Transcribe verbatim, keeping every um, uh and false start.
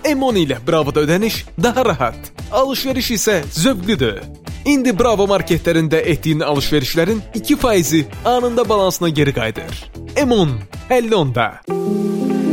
M on ilə Bravoda ödəniş daha rahat, alış-veriş isə zövqlüdür. İndi Bravo marketlərində etdiyin alış-verişlərin iki faizi anında balansına geri qayıdır. M on, əlli onda.